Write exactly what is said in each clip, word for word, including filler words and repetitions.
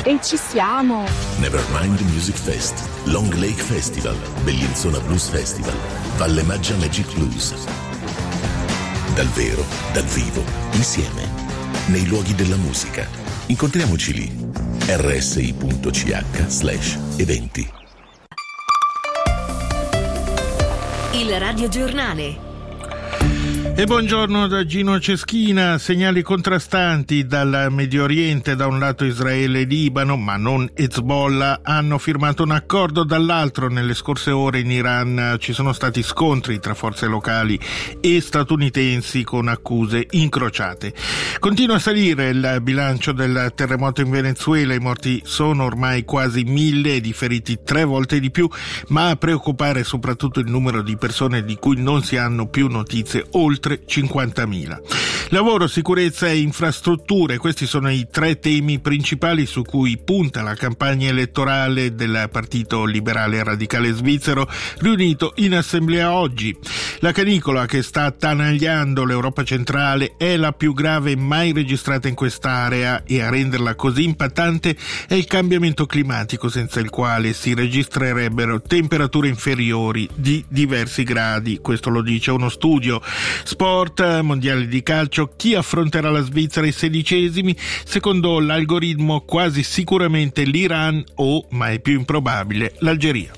E ci siamo! Nevermind Music Fest, Long Lake Festival, Bellinzona Blues Festival, Valle Maggia Magic Blues. Dal vero, dal vivo, insieme, nei luoghi della musica. Incontriamoci lì. rsi.ch slash eventi. Il radiogiornale. E buongiorno da Gino Ceschina. Segnali contrastanti dal Medio Oriente, da un lato Israele e Libano, ma non Hezbollah, hanno firmato un accordo, dall'altro nelle scorse ore in Iran ci sono stati scontri tra forze locali e statunitensi con accuse incrociate. Continua a salire il bilancio del terremoto in Venezuela, i morti sono ormai quasi mille ed i feriti tre volte di più, ma a preoccupare soprattutto il numero di persone di cui non si hanno più notizie, oltre cinquantamila. Lavoro, sicurezza e infrastrutture, questi sono i tre temi principali su cui punta la campagna elettorale del Partito Liberale Radicale Svizzero, riunito in assemblea oggi. La canicola che sta attanagliando l'Europa centrale è la più grave mai registrata in quest'area, e a renderla così impattante è il cambiamento climatico, senza il quale si registrerebbero temperature inferiori di diversi gradi. Questo lo dice uno studio. Sport, mondiali di calcio, chi affronterà la Svizzera ai sedicesimi? Secondo l'algoritmo quasi sicuramente l'Iran o, ma è più improbabile, l'Algeria.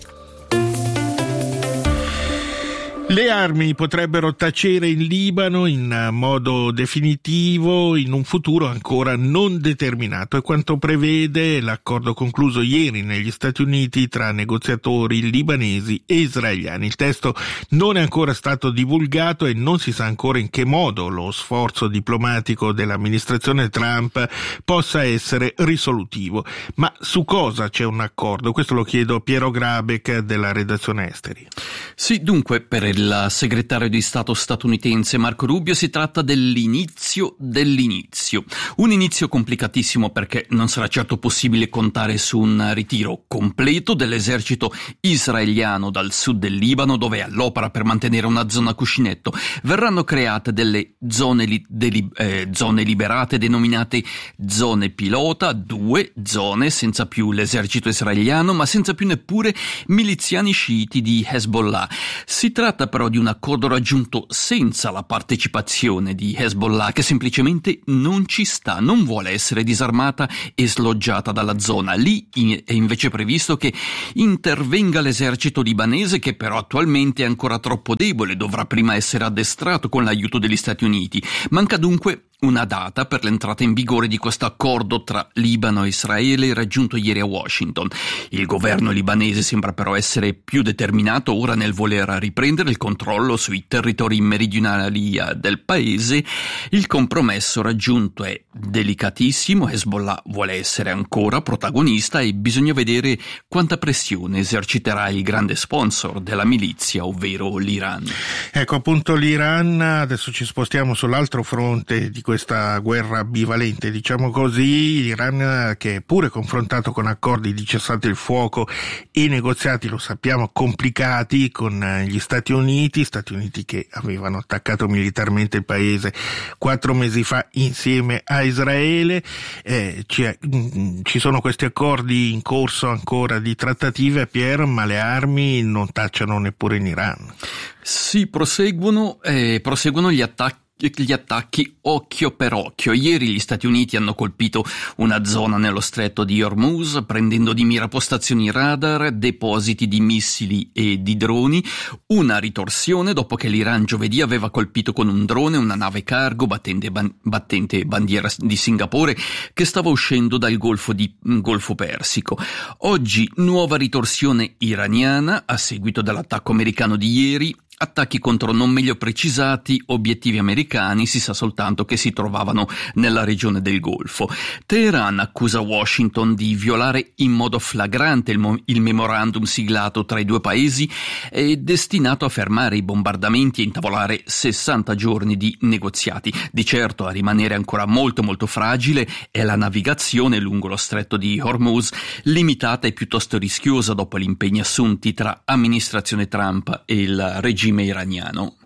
Le armi potrebbero tacere in Libano in modo definitivo in un futuro ancora non determinato, è quanto prevede l'accordo concluso ieri negli Stati Uniti tra negoziatori libanesi e israeliani. Il testo non è ancora stato divulgato e non si sa ancora in che modo lo sforzo diplomatico dell'amministrazione Trump possa essere risolutivo. Ma su cosa c'è un accordo? Questo lo chiedo a Piero Grabeck della redazione Esteri. Sì, dunque, per il segretario di Stato statunitense Marco Rubio si tratta dell'inizio dell'inizio. Un inizio complicatissimo, perché non sarà certo possibile contare su un ritiro completo dell'esercito israeliano dal sud del Libano, dove è all'opera per mantenere una zona cuscinetto. Verranno create delle zone, li, deli, eh, zone liberate denominate zone pilota, due zone senza più l'esercito israeliano, ma senza più neppure miliziani sciiti di Hezbollah. Si tratta però di un accordo raggiunto senza la partecipazione di Hezbollah, che semplicemente non ci sta, non vuole essere disarmata e sloggiata dalla zona. Lì è invece previsto che intervenga l'esercito libanese, che però attualmente è ancora troppo debole, dovrà prima essere addestrato con l'aiuto degli Stati Uniti. Manca dunque una data per l'entrata in vigore di questo accordo tra Libano e Israele raggiunto ieri a Washington. Il governo libanese sembra però essere più determinato ora nel voler riprendere il controllo sui territori meridionali del paese. Il compromesso raggiunto è delicatissimo, Hezbollah vuole essere ancora protagonista e bisogna vedere quanta pressione eserciterà il grande sponsor della milizia, ovvero l'Iran. Ecco appunto l'Iran. Adesso ci spostiamo sull'altro fronte di questa guerra bivalente, diciamo così. L'Iran, che è pure confrontato con accordi di cessate il fuoco e negoziati, lo sappiamo, complicati con gli Stati Uniti, Stati Uniti che avevano attaccato militarmente il paese quattro mesi fa insieme a Israele. Eh, ci, ci sono questi accordi in corso ancora di trattative, Pier, ma le armi non tacciano neppure in Iran. Sì, proseguono, eh, proseguono gli attacchi gli attacchi occhio per occhio. Ieri gli Stati Uniti hanno colpito una zona nello stretto di Hormuz, prendendo di mira postazioni radar, depositi di missili e di droni. Una ritorsione dopo che l'Iran giovedì aveva colpito con un drone una nave cargo battente, ban- battente bandiera di Singapore che stava uscendo dal Golfo, di, Golfo Persico. Oggi nuova ritorsione iraniana a seguito dell'attacco americano di ieri. Attacchi contro non meglio precisati obiettivi americani, si sa soltanto che si trovavano nella regione del Golfo. Teheran accusa Washington di violare in modo flagrante il, mo- il memorandum siglato tra i due paesi e destinato a fermare i bombardamenti e intavolare sessanta giorni di negoziati. Di certo a rimanere ancora molto molto fragile è la navigazione lungo lo stretto di Hormuz, limitata e piuttosto rischiosa dopo gli impegni assunti tra amministrazione Trump e il regime iraniano.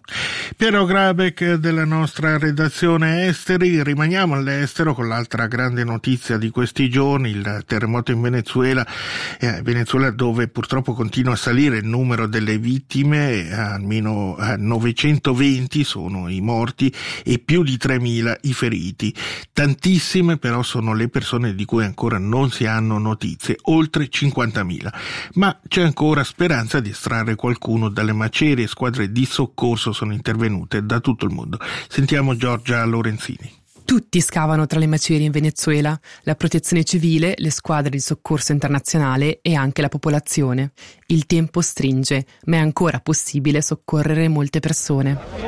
Piero Grabeck della nostra redazione esteri. Rimaniamo all'estero con l'altra grande notizia di questi giorni, il terremoto in Venezuela, eh, Venezuela dove purtroppo continua a salire il numero delle vittime, almeno novecentoventi sono i morti e più di tremila i feriti. Tantissime però sono le persone di cui ancora non si hanno notizie, oltre cinquantamila, ma c'è ancora speranza di estrarre qualcuno dalle macerie. Squadre di soccorso sono intervenute da tutto il mondo. Sentiamo Giorgia Lorenzini. Tutti scavano tra le macerie in Venezuela, la protezione civile, le squadre di soccorso internazionale e anche la popolazione. Il tempo stringe, ma è ancora possibile soccorrere molte persone.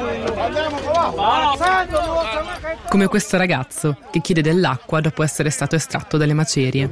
Come questo ragazzo che chiede dell'acqua dopo essere stato estratto dalle macerie.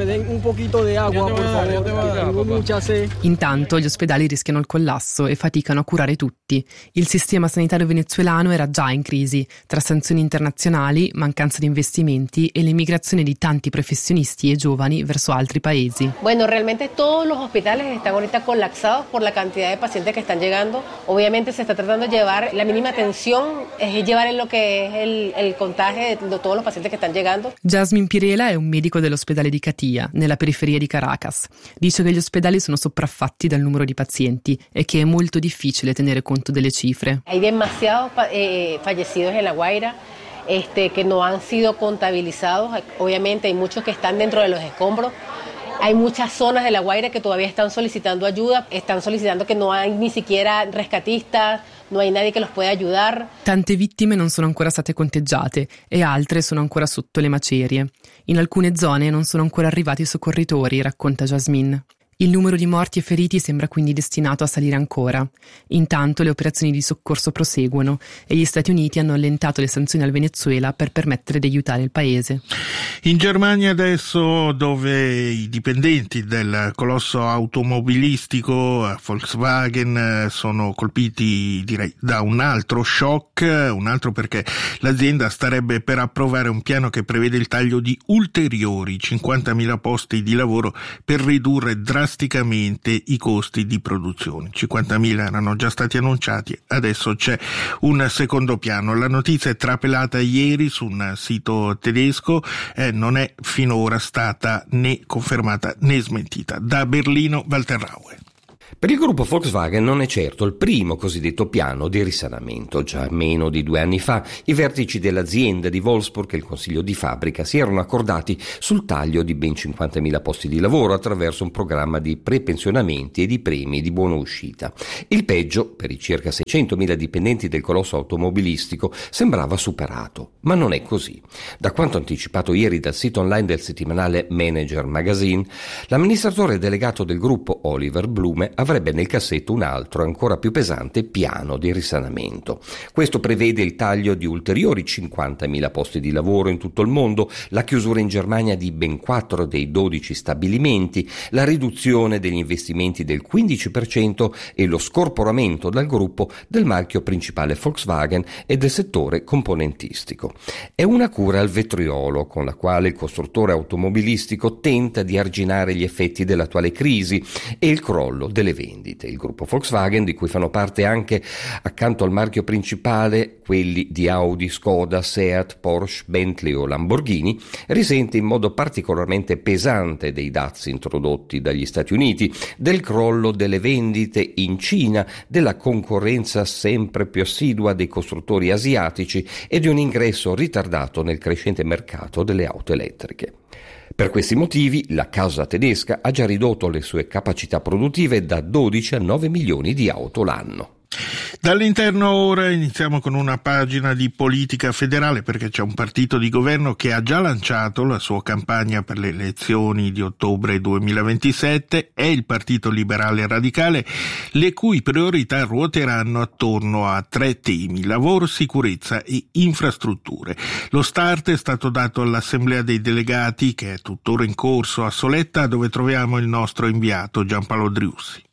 Intanto gli ospedali rischiano il collasso e faticano a curare tutti. Il sistema sanitario venezuelano era già in crisi, tra sanzioni internazionali, mancanza di investimenti e l'emigrazione di tanti professionisti e giovani verso altri paesi. Bueno, realmente todos los hospitales están ahorita colapsados por la cantidad de pacientes que están llegando. Obviamente se está tratando de llevar la mínima atención, es llevar en lo que es el il contagio di tutti i pazienti che stanno llegando. Jasmine Pirela è un medico dell'ospedale di Catia, nella periferia di Caracas. Dice che gli ospedali sono sopraffatti dal numero di pazienti e che è molto difficile tenere conto delle cifre. Hay demasiados eh, fallecidos en La Guaira este, que no han sido contabilizados. Obviamente hay muchos que están dentro de los escombros. Hay muchas zonas de La Guaira que todavía están solicitando ayuda, están solicitando que no hay ni siquiera rescatistas, no hay nadie che los pueda ayudar. Tante vittime non sono ancora state conteggiate e altre sono ancora sotto le macerie. In alcune zone non sono ancora arrivati i soccorritori, racconta Jasmine. Il numero di morti e feriti sembra quindi destinato a salire ancora. Intanto le operazioni di soccorso proseguono e gli Stati Uniti hanno allentato le sanzioni al Venezuela per permettere di aiutare il paese. In Germania adesso, dove i dipendenti del colosso automobilistico Volkswagen sono colpiti, direi, da un altro shock, un altro perché l'azienda starebbe per approvare un piano che prevede il taglio di ulteriori cinquantamila posti di lavoro per ridurre drasticamente drasticamente i costi di produzione. cinquantamila erano già stati annunciati, adesso c'è un secondo piano. La notizia è trapelata ieri su un sito tedesco, eh, non è finora stata né confermata né smentita. Da Berlino, Walter Raue. Per il gruppo Volkswagen non è certo il primo cosiddetto piano di risanamento. Già meno di due anni fa i vertici dell'azienda di Wolfsburg e il consiglio di fabbrica si erano accordati sul taglio di ben cinquantamila posti di lavoro attraverso un programma di prepensionamenti e di premi di buona uscita. Il peggio, per i circa seicentomila dipendenti del colosso automobilistico, sembrava superato, ma non è così. Da quanto anticipato ieri dal sito online del settimanale Manager Magazine, l'amministratore delegato del gruppo Oliver Blume avrebbe nel cassetto un altro, ancora più pesante, piano di risanamento. Questo prevede il taglio di ulteriori cinquantamila posti di lavoro in tutto il mondo, la chiusura in Germania di ben quattro dei dodici stabilimenti, la riduzione degli investimenti del quindici per cento e lo scorporamento dal gruppo del marchio principale Volkswagen e del settore componentistico. È una cura al vetriolo con la quale il costruttore automobilistico tenta di arginare gli effetti dell'attuale crisi e il crollo delle vendite. Il gruppo Volkswagen, di cui fanno parte anche, accanto al marchio principale, quelli di Audi, Skoda, Seat, Porsche, Bentley o Lamborghini, risente in modo particolarmente pesante dei dazi introdotti dagli Stati Uniti, del crollo delle vendite in Cina, della concorrenza sempre più assidua dei costruttori asiatici e di un ingresso ritardato nel crescente mercato delle auto elettriche. Per questi motivi la casa tedesca ha già ridotto le sue capacità produttive da dodici a nove milioni di auto l'anno. Dall'interno ora iniziamo con una pagina di politica federale, perché c'è un partito di governo che ha già lanciato la sua campagna per le elezioni di ottobre duemilaventisette, è il Partito Liberale Radicale, le cui priorità ruoteranno attorno a tre temi: lavoro, sicurezza e infrastrutture. Lo start è stato dato all'Assemblea dei Delegati, che è tuttora in corso a Soletta, dove troviamo il nostro inviato Giampaolo Driussi.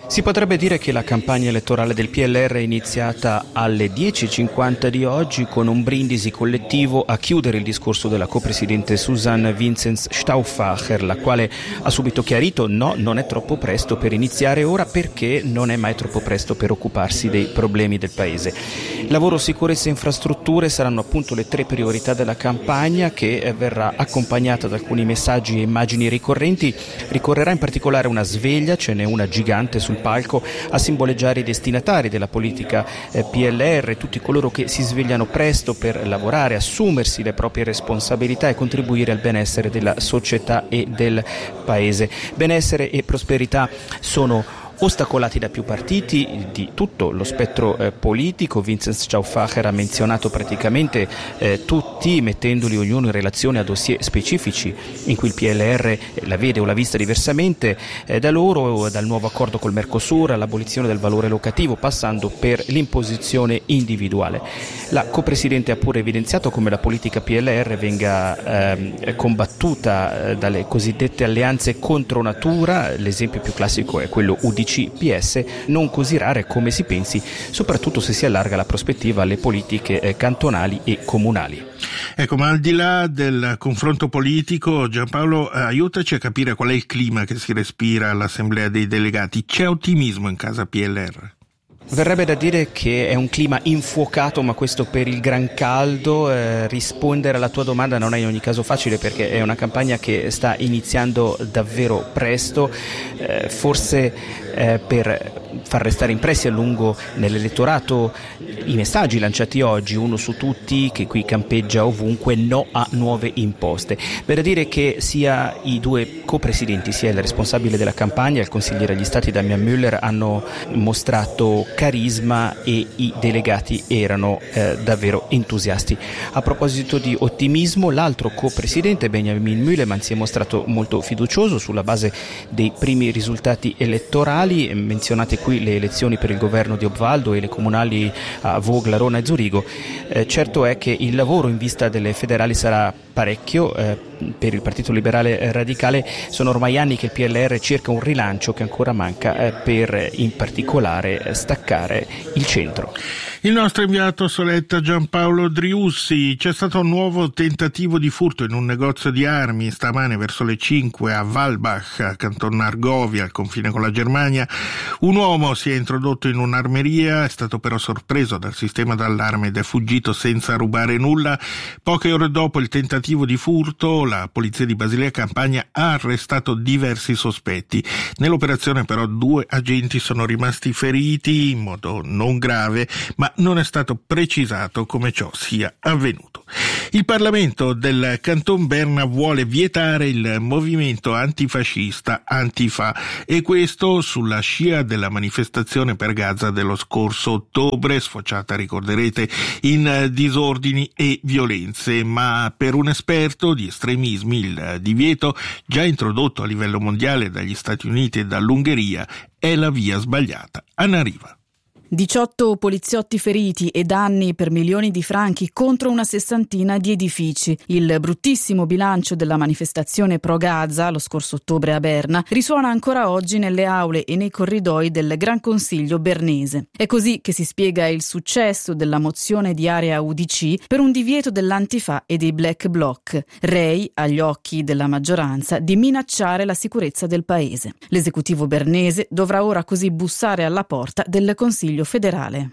Si potrebbe dire che la campagna elettorale del P L R è iniziata alle dieci e cinquanta di oggi con un brindisi collettivo a chiudere il discorso della copresidente Susanne Vincenz Stauffacher, la quale ha subito chiarito no, non è troppo presto per iniziare ora, perché non è mai troppo presto per occuparsi dei problemi del paese. Lavoro, sicurezza e infrastrutture saranno appunto le tre priorità della campagna, che verrà accompagnata da alcuni messaggi e immagini ricorrenti. Ricorrerà in particolare una sveglia, ce n'è una gigante sul palco a simboleggiare i destinatari della politica eh, P L R, tutti coloro che si svegliano presto per lavorare, assumersi le proprie responsabilità e contribuire al benessere della società e del paese. Benessere e prosperità sono ostacolati da più partiti di tutto lo spettro eh, politico. Vincenz Stauffacher ha menzionato praticamente eh, tutti, mettendoli ognuno in relazione a dossier specifici in cui il P L R la vede o l'ha vista diversamente eh, da loro, dal nuovo accordo col Mercosur all'abolizione del valore locativo, passando per l'imposizione individuale. La copresidente ha pure evidenziato come la politica P L R venga eh, combattuta eh, dalle cosiddette alleanze contro natura. L'esempio più classico è quello U D C P S, non così rare come si pensi, soprattutto se si allarga la prospettiva alle politiche eh, cantonali e comunali. Ecco, ma al di là del confronto politico, Giampaolo, aiutaci a capire qual è il clima che si respira all'Assemblea dei Delegati. C'è ottimismo in casa P L R? Verrebbe da dire che è un clima infuocato, ma questo per il gran caldo. Eh, rispondere alla tua domanda non è in ogni caso facile, perché è una campagna che sta iniziando davvero presto, eh, forse eh, per far restare impressi a lungo nell'elettorato i messaggi lanciati oggi, uno su tutti che qui campeggia ovunque: no a nuove imposte. Per dire che sia i due copresidenti, sia il responsabile della campagna, il consigliere agli stati Damian Müller, hanno mostrato carisma e i delegati erano eh, davvero entusiasti. A proposito di ottimismo, l'altro copresidente Benjamin Mühlemann si è mostrato molto fiducioso sulla base dei primi risultati elettorali. Menzionate qui le elezioni per il governo di Obwaldo e le comunali a Vogla, Rona e Zurigo. Eh, certo è che il lavoro in vista delle federali sarà parecchio. Eh, per il Partito Liberale Radicale sono ormai anni che il P L R cerca un rilancio che ancora manca eh, per in particolare staccare il centro. Il nostro inviato Soletta Giampaolo Driussi: c'è stato un nuovo tentativo di furto in un negozio di armi stamane verso le cinque a Walbach, canton Argovia, al confine con la Germania. Un uomo si è introdotto in un'armeria, è stato però sorpreso dal sistema d'allarme ed è fuggito senza rubare nulla. Poche ore dopo il tentativo di furto, la polizia di Basilea Campania ha arrestato diversi sospetti. Nell'operazione però due agenti sono rimasti feriti in modo non grave, ma non è stato precisato come ciò sia avvenuto. Il Parlamento del Canton Berna vuole vietare il movimento antifascista Antifa, e questo sulla scia della manifestazione per Gaza dello scorso ottobre, sfociata, ricorderete, in disordini e violenze. Ma per un esperto di estremismi il divieto, già introdotto a livello mondiale dagli Stati Uniti e dall'Ungheria, è la via sbagliata. Anna Riva. diciotto poliziotti feriti e danni per milioni di franchi contro una sessantina di edifici. Il bruttissimo bilancio della manifestazione pro Gaza lo scorso ottobre a Berna risuona ancora oggi nelle aule e nei corridoi del Gran Consiglio bernese. È così che si spiega il successo della mozione di area U D C per un divieto dell'Antifa e dei Black Bloc, rei, agli occhi della maggioranza, di minacciare la sicurezza del paese. L'esecutivo bernese dovrà ora così bussare alla porta del Consiglio federale.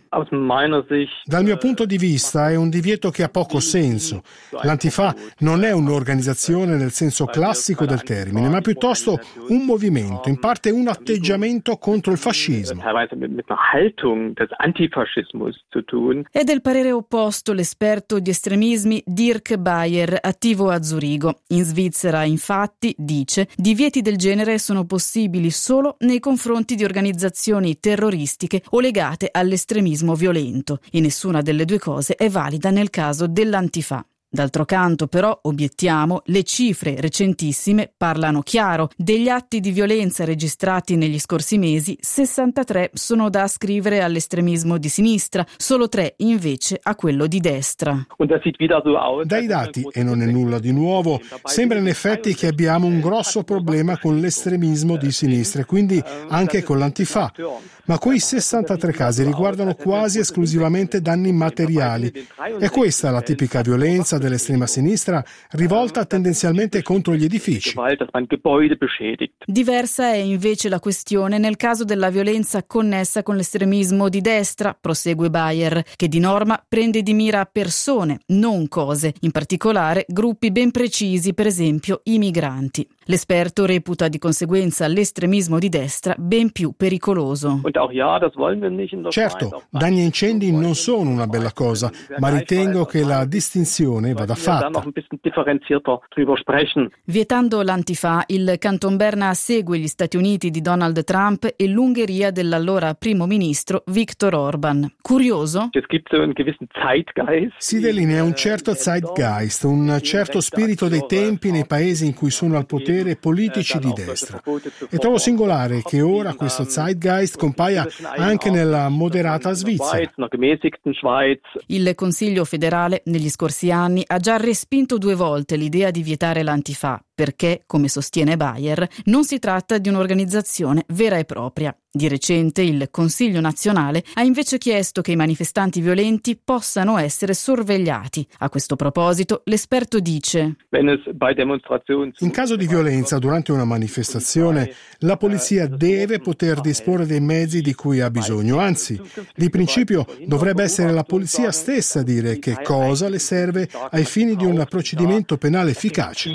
Dal mio punto di vista è un divieto che ha poco senso. L'Antifa non è un'organizzazione nel senso classico del termine, ma piuttosto un movimento, in parte un atteggiamento contro il fascismo. È del parere opposto l'esperto di estremismi Dirk Bayer, attivo a Zurigo. In Svizzera, infatti, dice, divieti del genere sono possibili solo nei confronti di organizzazioni terroristiche o legate all'estremismo violento, e nessuna delle due cose è valida nel caso dell'Antifa. D'altro canto, però, obiettiamo, le cifre recentissime parlano chiaro. Degli atti di violenza registrati negli scorsi mesi, sessantatré sono da ascrivere all'estremismo di sinistra, solo tre invece a quello di destra. Dai dati, e non è nulla di nuovo, sembra in effetti che abbiamo un grosso problema con l'estremismo di sinistra e quindi anche con l'Antifa. Ma quei sessantatré casi riguardano quasi esclusivamente danni materiali. È questa la tipica violenza dell'estrema sinistra, rivolta tendenzialmente contro gli edifici. Diversa è invece la questione nel caso della violenza connessa con l'estremismo di destra, prosegue Bayer, che di norma prende di mira persone, non cose, in particolare gruppi ben precisi, per esempio i migranti. L'esperto reputa di conseguenza l'estremismo di destra ben più pericoloso. Certo, danni e incendi non sono una bella cosa, ma ritengo che la distinzione vada fatta. Vietando l'Antifa, il Canton Berna segue gli Stati Uniti di Donald Trump e l'Ungheria dell'allora primo ministro Viktor Orban. Curioso? Si delinea un certo zeitgeist, un certo spirito dei tempi nei paesi in cui sono al potere politici di destra. E trovo singolare che ora questo zeitgeist compaia anche nella moderata Svizzera. Il Consiglio federale negli scorsi anni ha già respinto due volte l'idea di vietare l'Antifa, perché, come sostiene Bayer, non si tratta di un'organizzazione vera e propria. Di recente il Consiglio nazionale ha invece chiesto che i manifestanti violenti possano essere sorvegliati. A questo proposito, l'esperto dice: in caso di violenza durante una manifestazione, la polizia deve poter disporre dei mezzi di cui ha bisogno. Anzi, di principio dovrebbe essere la polizia stessa a dire che cosa le serve ai fini di un procedimento penale efficace.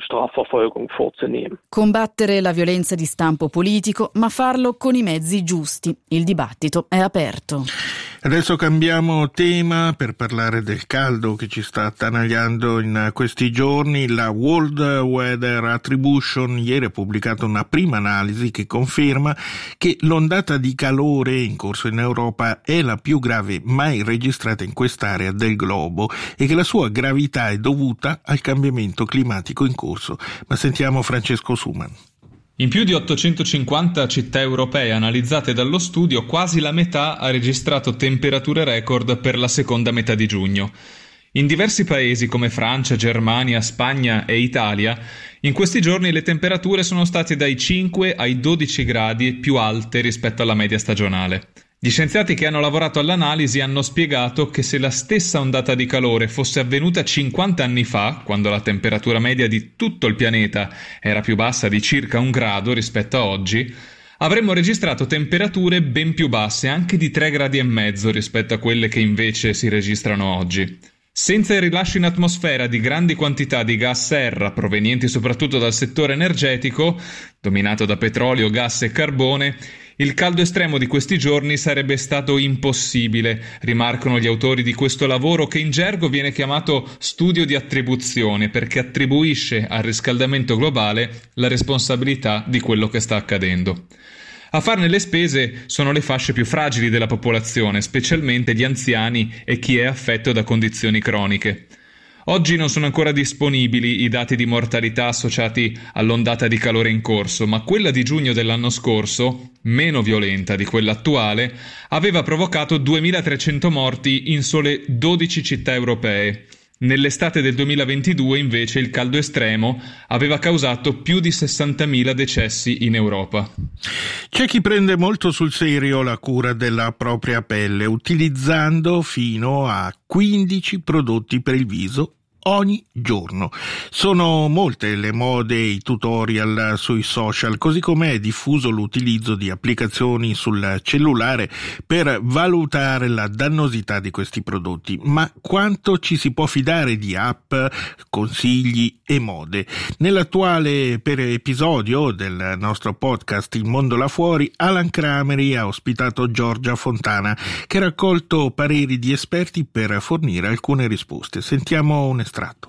Combattere la violenza di stampo politico, ma farlo con i mezzi giusti. Il dibattito è aperto. Adesso cambiamo tema per parlare del caldo che ci sta attanagliando in questi giorni. La World Weather Attribution ieri ha pubblicato una prima analisi che conferma che l'ondata di calore in corso in Europa è la più grave mai registrata in quest'area del globo e che la sua gravità è dovuta al cambiamento climatico in corso. Ma sentiamo Francesco Suman. In più di ottocentocinquanta città europee analizzate dallo studio, quasi la metà ha registrato temperature record per la seconda metà di giugno. In diversi paesi come Francia, Germania, Spagna e Italia, in questi giorni le temperature sono state dai cinque ai dodici gradi più alte rispetto alla media stagionale. Gli scienziati che hanno lavorato all'analisi hanno spiegato che se la stessa ondata di calore fosse avvenuta cinquanta anni fa, quando la temperatura media di tutto il pianeta era più bassa di circa un grado rispetto a oggi, avremmo registrato temperature ben più basse, anche di tre gradi e mezzo rispetto a quelle che invece si registrano oggi. Senza il rilascio in atmosfera di grandi quantità di gas serra provenienti soprattutto dal settore energetico, dominato da petrolio, gas e carbone, il caldo estremo di questi giorni sarebbe stato impossibile, rimarcano gli autori di questo lavoro che in gergo viene chiamato studio di attribuzione perché attribuisce al riscaldamento globale la responsabilità di quello che sta accadendo. A farne le spese sono le fasce più fragili della popolazione, specialmente gli anziani e chi è affetto da condizioni croniche. Oggi non sono ancora disponibili i dati di mortalità associati all'ondata di calore in corso, ma quella di giugno dell'anno scorso, meno violenta di quella attuale, aveva provocato duemilatrecento morti in sole dodici città europee. Nell'estate del duemilaventidue, invece, il caldo estremo aveva causato più di sessantamila decessi in Europa. C'è chi prende molto sul serio la cura della propria pelle, utilizzando fino a quindici prodotti per il viso ogni giorno. Sono molte le mode e i tutorial sui social, così come è diffuso l'utilizzo di applicazioni sul cellulare per valutare la dannosità di questi prodotti. Ma quanto ci si può fidare di app, consigli e mode? Nell'attuale per episodio del nostro podcast Il Mondo là fuori, Alan Crameri ha ospitato Giorgia Fontana, che ha raccolto pareri di esperti per fornire alcune risposte. Sentiamo un estratto.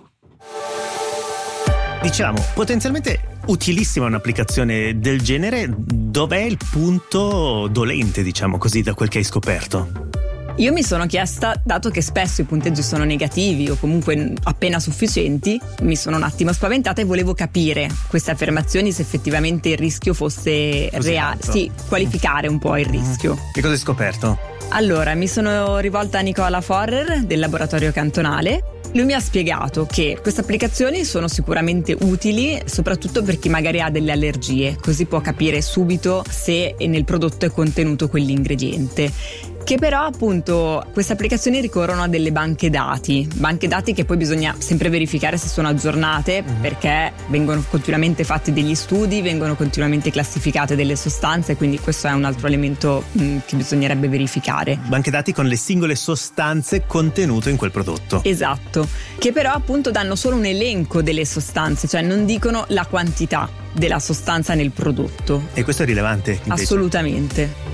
Diciamo, potenzialmente utilissima un'applicazione del genere. Dov'è il punto dolente, diciamo così, da quel che hai scoperto? Io mi sono chiesta, dato che spesso i punteggi sono negativi o comunque appena sufficienti, mi sono un attimo spaventata e volevo capire queste affermazioni, se effettivamente il rischio fosse Così reale. alto. Sì, qualificare un po' il rischio. Che cosa hai scoperto? Allora, mi sono rivolta a Nicola Forrer del laboratorio cantonale. Lui mi ha spiegato che queste applicazioni sono sicuramente utili, soprattutto per chi magari ha delle allergie, così può capire subito se nel prodotto è contenuto quell'ingrediente. Che però appunto queste applicazioni ricorrono a delle banche dati, banche dati che poi bisogna sempre verificare se sono aggiornate, mm-hmm. perché vengono continuamente fatti degli studi, vengono continuamente classificate delle sostanze, quindi questo è un altro elemento mh, che bisognerebbe verificare. Banche dati con le singole sostanze contenute in quel prodotto. Esatto, che però appunto danno solo un elenco delle sostanze, cioè non dicono la quantità della sostanza nel prodotto. E questo è rilevante invece? Assolutamente.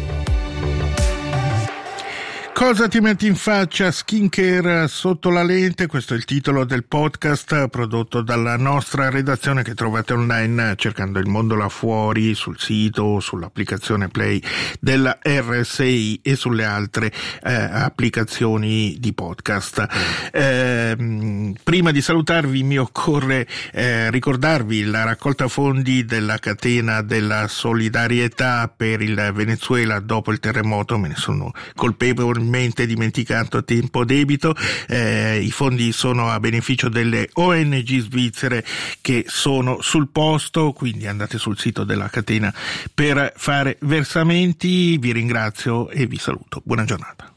Cosa ti metti in faccia? Skincare sotto la lente, questo è il titolo del podcast prodotto dalla nostra redazione che trovate online cercando Il Mondo là fuori sul sito, sull'applicazione Play della R S I e sulle altre eh, applicazioni di podcast. Eh, prima di salutarvi mi occorre eh, ricordarvi la raccolta fondi della catena della solidarietà per il Venezuela dopo il terremoto, me ne sono colpevole dimenticato a tempo debito. Eh, i fondi sono a beneficio delle O N G svizzere che sono sul posto, quindi andate sul sito della catena per fare versamenti. Vi ringrazio e vi saluto. Buona giornata.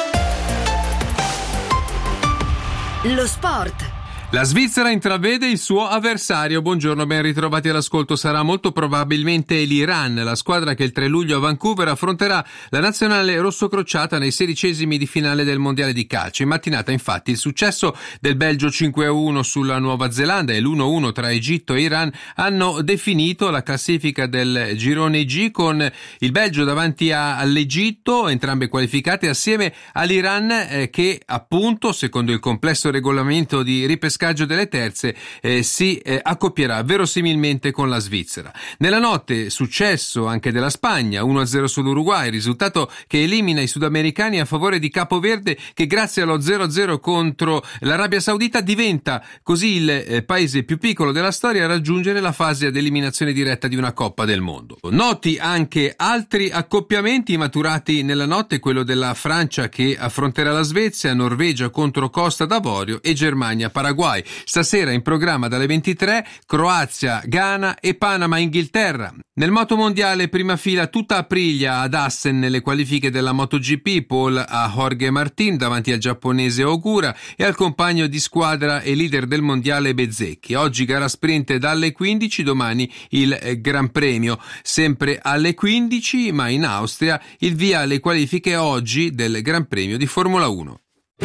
Lo sport. La Svizzera intravede il suo avversario. Buongiorno, ben ritrovati all'ascolto. Sarà molto probabilmente l'Iran, la squadra che il tre luglio a Vancouver affronterà la nazionale rossocrociata nei sedicesimi di finale del mondiale di calcio. In mattinata, infatti, il successo del Belgio cinque a uno sulla Nuova Zelanda e l'uno a uno tra Egitto e Iran hanno definito la classifica del girone G, con il Belgio davanti a, all'Egitto, entrambe qualificate, assieme all'Iran eh, che appunto, secondo il complesso regolamento di ripescaggio delle terze, eh, si eh, accoppierà verosimilmente con la Svizzera. Nella notte successo anche della Spagna, uno a zero sull'Uruguay, risultato che elimina i sudamericani a favore di Capoverde, che grazie allo zero a zero contro l'Arabia Saudita diventa così il eh, paese più piccolo della storia a raggiungere la fase ad eliminazione diretta di una Coppa del Mondo. Noti anche altri accoppiamenti maturati nella notte, quello della Francia che affronterà la Svezia, Norvegia contro Costa d'Avorio e Germania-Paraguay. Stasera in programma dalle ventitré Croazia, Ghana e Panama-Inghilterra. Nel moto mondiale prima fila tutta Aprilia ad Assen nelle qualifiche della MotoGP, Paul a Jorge Martin davanti al giapponese Ogura e al compagno di squadra e leader del mondiale Bezzecchi. Oggi gara sprint dalle quindici, domani il Gran Premio sempre alle quindici, ma in Austria il via alle qualifiche oggi del Gran Premio di Formula uno.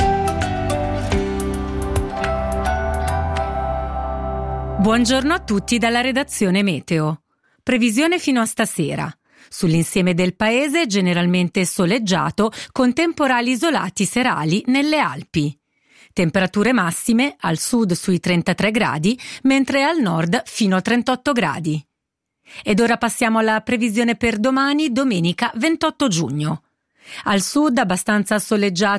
Buongiorno a tutti dalla redazione Meteo. Previsione fino a stasera. Sull'insieme del paese generalmente soleggiato con temporali isolati serali nelle Alpi. Temperature massime al sud sui trentatré gradi, mentre al nord fino a trentotto gradi. Ed ora passiamo alla previsione per domani, domenica ventotto giugno. Al sud abbastanza soleggiato